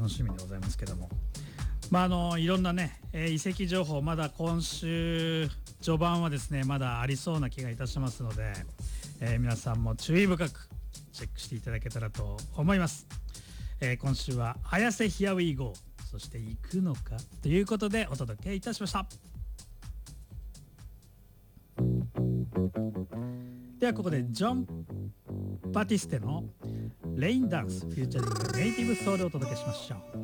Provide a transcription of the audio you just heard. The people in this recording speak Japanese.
楽しみでございますけども、いろんなね、移籍情報まだ今週序盤はですねまだありそうな気がいたしますので、皆さんも注意深くチェックしていただけたらと思います。今週は綾瀬 Here we go、 そして行くのかということでお届けいたしました。ではここでジョン・バティステのレインダンスフューチャリングネイティブソウルをお届けしましょう。